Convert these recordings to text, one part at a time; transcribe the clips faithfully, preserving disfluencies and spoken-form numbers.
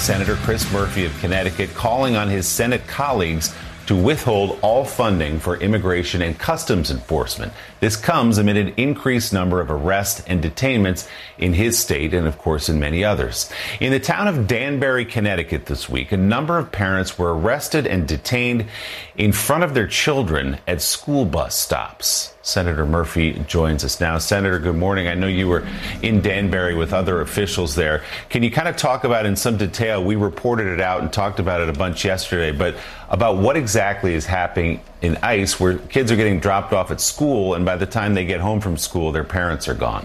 Senator Chris Murphy of Connecticut calling on his Senate colleagues to withhold all funding for immigration and customs enforcement. This comes amid an increased number of arrests and detainments in his state and, of course, in many others. In the town of Danbury, Connecticut this week, a number of parents were arrested and detained in front of their children at school bus stops. Senator Murphy joins us now. Senator, good morning. I know you were in Danbury with other officials there. Can you kind of talk about in some detail, we reported it out and talked about it a bunch yesterday, but about what exactly is happening in ICE where kids are getting dropped off at school and by the time they get home from school, their parents are gone?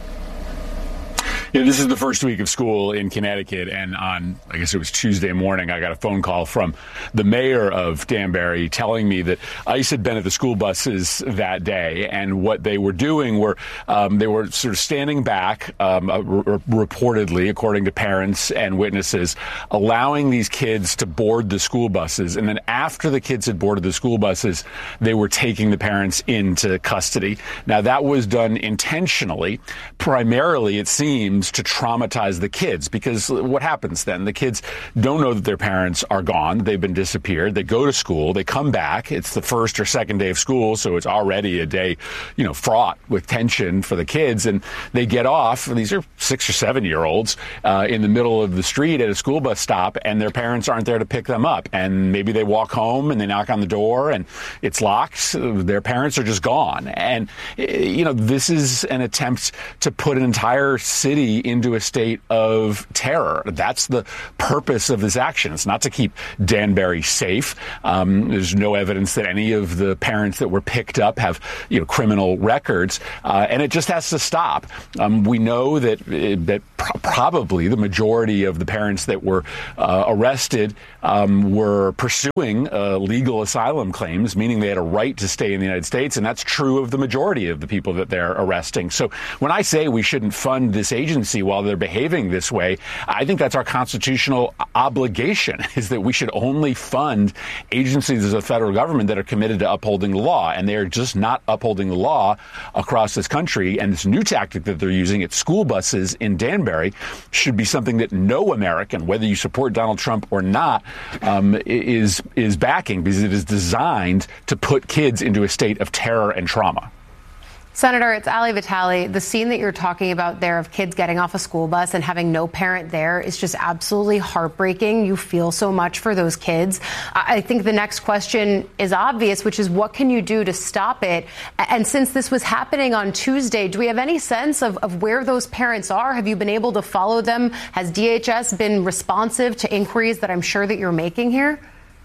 Yeah, this is the first week of school in Connecticut, and on, I guess it was Tuesday morning, I got a phone call from the mayor of Danbury telling me that ICE had been at the school buses that day, and what they were doing were um, they were sort of standing back, um, uh, r- reportedly, according to parents and witnesses, allowing these kids to board the school buses, and then after the kids had boarded the school buses, they were taking the parents into custody. Now, that was done intentionally. Primarily, it seems, to traumatize the kids, because what happens then? The kids don't know that their parents are gone. They've been disappeared. They go to school. They come back. It's the first or second day of school, so it's already a day, you know, fraught with tension for the kids. And they get off. These are six or seven year olds uh, in the middle of the street at a school bus stop, and their parents aren't there to pick them up. And maybe they walk home and they knock on the door and it's locked. Their parents are just gone. And, you know, this is an attempt to put an entire city into a state of terror. That's the purpose of this action. It's not to keep Danbury safe. Um, there's no evidence that any of the parents that were picked up have, you know, criminal records, uh, and it just has to stop. Um, we know that that pro- probably the majority of the parents that were uh, arrested um, were pursuing uh, legal asylum claims, meaning they had a right to stay in the United States, and that's true of the majority of the people that they're arresting. So when I say we shouldn't fund this agency while they're behaving this way, I think that's our constitutional obligation, is that we should only fund agencies of the federal government that are committed to upholding the law. And they are just not upholding the law across this country. And this new tactic that they're using at school buses in Danbury should be something that no American, whether you support Donald Trump or not, um, is, is backing, because it is designed to put kids into a state of terror and trauma. Senator, it's Ali Vitale. The scene that you're talking about there of kids getting off a school bus and having no parent there is just absolutely heartbreaking. You feel so much for those kids. I think the next question is obvious, which is what can you do to stop it? And since this was happening on Tuesday, do we have any sense of, of where those parents are? Have you been able to follow them? Has D H S been responsive to inquiries that I'm sure that you're making here?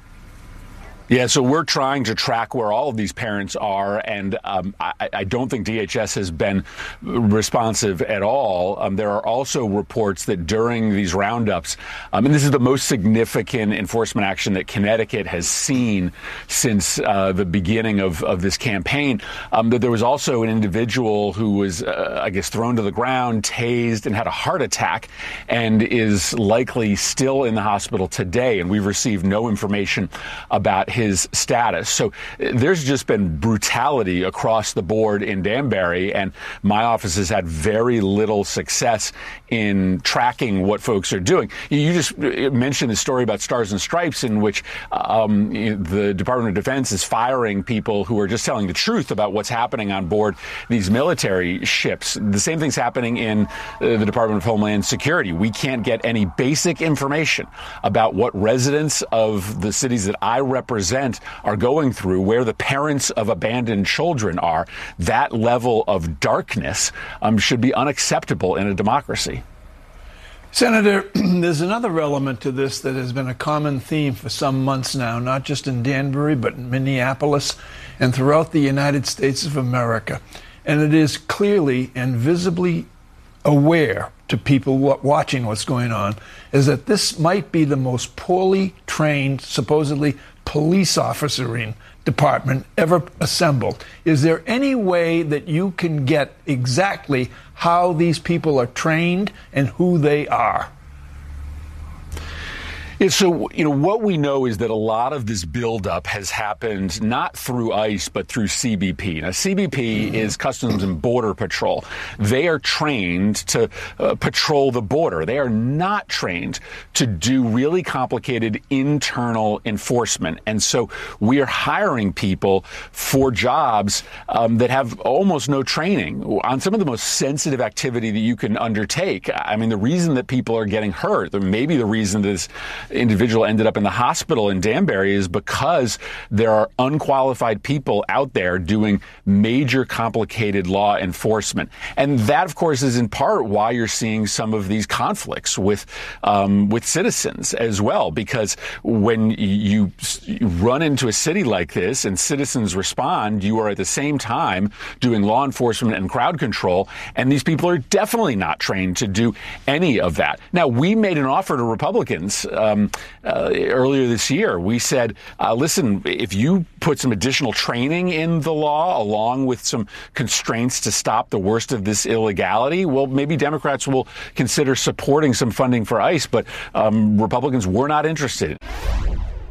Yeah, so we're trying to track where all of these parents are, and um, I, I don't think D H S has been responsive at all. Um, there are also reports that during these roundups, um, and this is the most significant enforcement action that Connecticut has seen since uh, the beginning of, of this campaign, um, that there was also an individual who was, uh, I guess, thrown to the ground, tased, and had a heart attack, and is likely still in the hospital today. And we've received no information about his status. So there's just been brutality across the board in Danbury, and my office has had very little success in tracking what folks are doing. You just mentioned the story about Stars and Stripes, in which um, the Department of Defense is firing people who are just telling the truth about what's happening on board these military ships. The same thing's happening in uh, the Department of Homeland Security. We can't get any basic information about what residents of the cities that I represent are going through, where the parents of abandoned children are. That level of darkness um, should be unacceptable in a democracy. Senator, there's another element to this that has been a common theme for some months now, not just in Danbury, but in Minneapolis and throughout the United States of America. And it is clearly and visibly aware to people watching what's going on, is that this might be the most poorly trained, supposedly police officering department ever assembled. Is there any way that you can get exactly how these people are trained and who they are? Yeah, so, you know, what we know is that a lot of this buildup has happened not through ICE, but through C B P. Now, C B P mm-hmm. is Customs and Border Patrol. They are trained to uh, patrol the border. They are not trained to do really complicated internal enforcement. And so we are hiring people for jobs um, that have almost no training on some of the most sensitive activity that you can undertake. I mean, the reason that people are getting hurt, or maybe the reason this individual ended up in the hospital in Danbury, is because there are unqualified people out there doing major complicated law enforcement. And that, of course, is in part why you're seeing some of these conflicts with um, with citizens as well, because when you, you run into a city like this and citizens respond, you are at the same time doing law enforcement and crowd control, and these people are definitely not trained to do any of that. Now, we made an offer to Republicans um, uh, earlier this year. We said, uh, listen, if you put some additional training in the law along with some constraints to stop the worst of this illegality, well, maybe Democrats will consider supporting some funding for ICE, but um, Republicans were not interested.